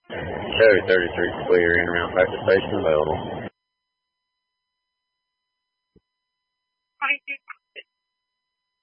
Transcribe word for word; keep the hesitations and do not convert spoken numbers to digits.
Chevy thirty-three clear, in around practice station available.